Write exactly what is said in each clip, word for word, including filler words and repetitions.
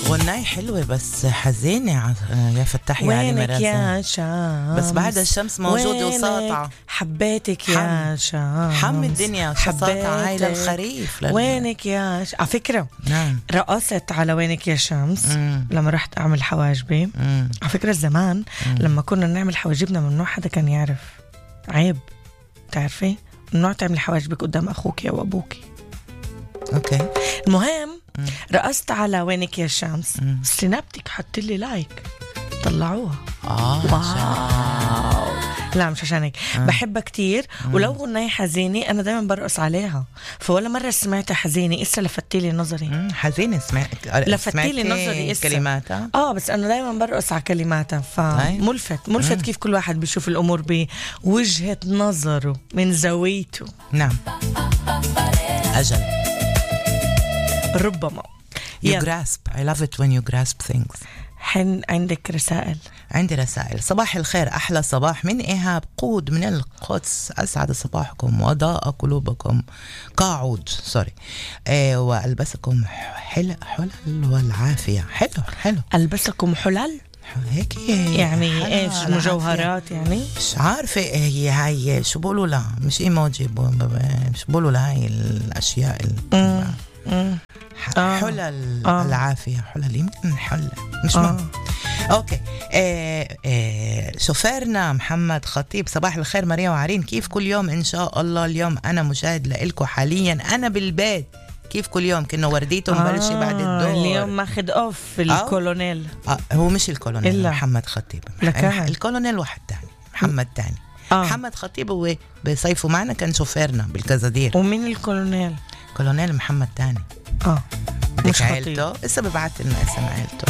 غناية حلوة بس حزينة يا فتح يا علي وينك مراسم يا شمس بس بعد الشمس موجودة وساطعة حبيتك يا شمس حم الدنيا ساطعة هاي للخريف لل... وينك يا ش... على فكرة نعم رقصت على وينك يا شمس مم. لما رحت أعمل حواجبي. مم. على فكرة زمان مم. لما كنا نعمل حواجبنا ممنوع حدا كان يعرف، عيب تعرفي، ممنوع تعمل حواجبك قدام أخوك أو أبوك. أوكي. المهم مم. رقصت على وينك يا شمس، مم. سنابتك حط لي لايك طلعوها. آه واو. لا مش عشان هيك آه. بحبها كتير. ولو غناية حزينة أنا دايما برقص عليها، فولا مرة سمعتها حزينة إسا لفتيلي نظري. مم. حزينة سمعت لفتيلي نظري إسا كلماتها. آه بس أنا دايما برقص على كلماتها، فملفت ملفت كيف كل واحد بيشوف الأمور بوجهة نظره من زاويته. نعم أجل. ربما You grasp. I love it when you grasp things. حن عندك رسائل؟ عندي رسائل. صباح الخير، أحلى صباح من إيهاب قود من القدس، أسعد صباحكم وضاء قلوبكم قاعود سوري إيه وألبسكم حل حلل والعافية. حلو حلو. ألبسكم حلل هيك يعني ايش مجوهرات يعني مش عارفة هي هاي شو بقولوا لا مش ايموجي مش بقولوا لا هاي الأشياء ال... حلل آه. العافية حلل يمكن حلل مش مهم. اوكي آه آه شوفيرنا محمد خطيب صباح الخير ماريا وعرين، كيف كل يوم ان شاء الله؟ اليوم انا مشاهد لإلكو حاليا انا بالبيت. كيف كل يوم كنا ورديته مبلشة آه بعد الدور. اليوم ماخد اوف الكولونيل. آه هو مش الكولونيل إلا. محمد خطيب لكان. الكولونيل واحد تاني محمد تاني آه. محمد خطيب هو بصيفه معنا كان شوفيرنا بالكازادير. ومين الكولونيل؟ كولونيل محمد تاني. اه مش عيلته لسه ببعت لنا اسم عيلته.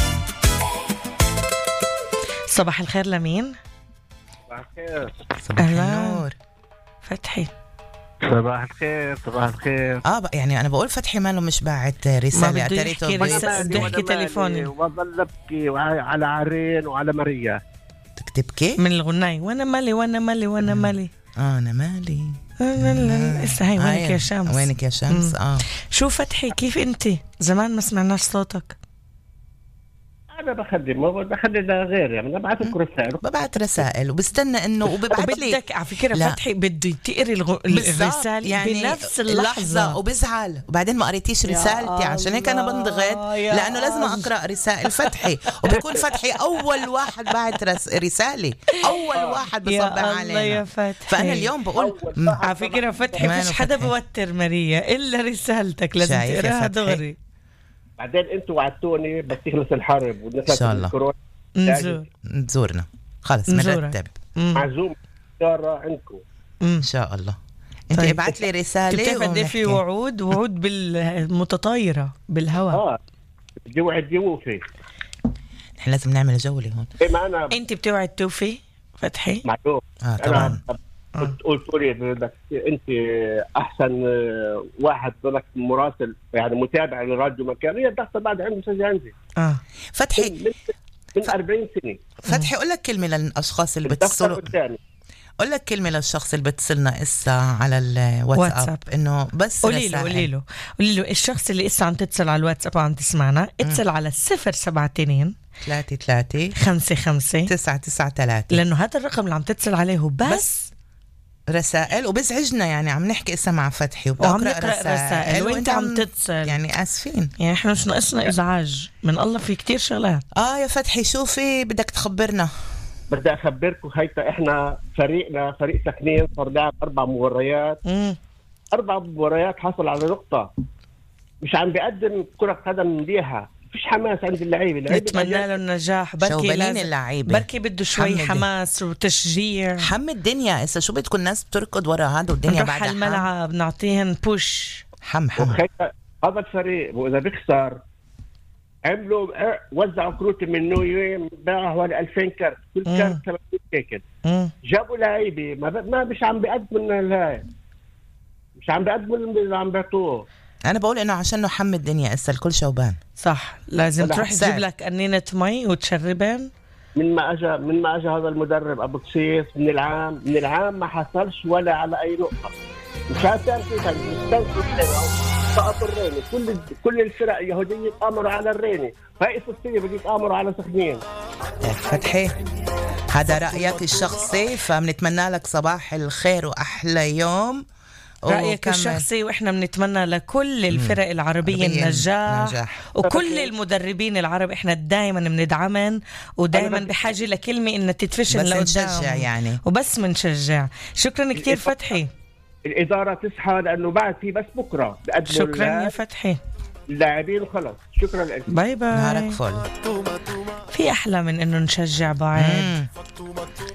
صباح الخير لمين؟ صباح الخير. صباح النور. فتحي. صباح الخير. صباح الخير. اه يعني انا بقول فتحي ماله مش باعت رساله اعتريته بدي احكي تليفوني وظل ابكي على عرين وعلى ماريا. تكتبكي من الغناي وانا مالي وانا مالي وانا مالي اه انا مالي لسه هاي وينك يا شمس. وينك يا شمس. مم. اه شو فتحي كيف انت؟ زمان ما سمعناش صوتك. انا بخدم ما بخدم غير يعني ببعث لك رسائل ببعث رسائل وبستنى انه وببعث لي بدك على فكره فتحي بده تقري الغ... الرساله يعني بنفس اللحظه وبزعل وبعدين ما قريتيش رسالتي عشان هيك انا بنضغط لانه لازم اقرا رسائل فتحي وبكون فتحي اول واحد بعت رس... رساله اول واحد بصبح علينا. فانا اليوم بقول على فكره فتحي مش حدا بوتر ماريا الا رسالتك لازم تقراها دغري. بعدين انتوا وعدتوني بس يخلص الحرب والناس الكورونا نزور نزورنا خلص مرتب معزوم زيارة عندكم ان شاء الله. انت طيب. ابعت لي رساله. بتعرف قد في وعود وعود بالمتطايره بالهواء. اه بدي وعد يوفي. احنا لازم نعمل جوله هون. إيه أنا... انت بتوعد توفي فتحي؟ معلوم اه طبعا. قلت لي بدك انت احسن واحد بدك مراسل يعني متابع للراديو مكانيه الضغط بعد عندي مسجل عندي. اه فتحي من, من ف... أربعين سنه. فتحي قول لك كلمه للاشخاص اللي بتصلوا قول لك كلمه للشخص اللي بتصلنا اسا على الواتساب انه بس قولي له قولي له قولي له الشخص اللي اسا عم تتصل على الواتساب وعم تسمعنا اتصل على صفر سبعة اثنين ثلاثة ثلاثة خمسة خمسة تسعة تسعة ثلاثة لانه هذا الرقم اللي عم تتصل عليه هو بس, بس رسائل وبزعجنا يعني عم نحكي اسا مع فتحي وبقرا رسائل, رسائل وانت عم تتصل يعني اسفين يعني احنا مش ناقصنا ازعاج من الله في كتير شغلات. اه يا فتحي شوفي بدك تخبرنا. بدي اخبركم هيدا احنا فريقنا فريق سكنين صار لعب اربع مباريات مم. اربع مباريات حصل على نقطه مش عم بيقدم كره قدم مليحه فيش حماس عند اللعيبه. نتمنى له النجاح. بركي لازم بركي بده شوي حماس وتشجيع. حم الدنيا هسه شو بدكم الناس بتركض ورا هذا والدنيا بعد نروح الملعب نعطيهن بوش. حم حم هذا الفريق واذا بيخسر عملوا وزعوا كروت من نويم باعوا حوالي ألفين كرت كل كرت ثمانين شيكل. جابوا لعيبه ما, ب... ما مش عم بيقدموا الهاي مش عم بيقدموا اللي عم بيعطوه. انا بقول انه عشانه حم الدنيا اسا الكل شوبان صح لازم تروح تجيب لك قنينه مي وتشربين. من ما اجى من ما اجى هذا المدرب ابو قصيص من العام من العام ما حصلش ولا على اي نقطه. مش عارف تعرف سقطوا الريني، كل كل الفرق اليهوديه تآمروا على الريني، هاي فلسطين بدي يتآمروا على سخنين. فتحي هذا رأيك الشخصي، فبنتمنى لك صباح الخير وأحلى يوم. رأيك الشخصي، وإحنا بنتمنى لكل الفرق العربية النجاح نجاح. وكل المدربين العرب إحنا دايما بندعمن ودايما بحاجة لكلمة إن تتفشل لقدام، بس نشجع يعني وبس منشجع. شكرا كتير فتحي. الإدارة تصحى لأنه بعد في بس بكرة. شكرا يا فتحي. اللاعبين وخلص. شكرا لك. باي باي. نهارك فل. في أحلى من إنه نشجع بعض.